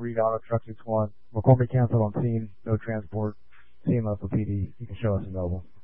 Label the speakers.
Speaker 1: Reed Auto Truck 61. McCormick canceled on scene. No transport. CMF PD. You can show us available.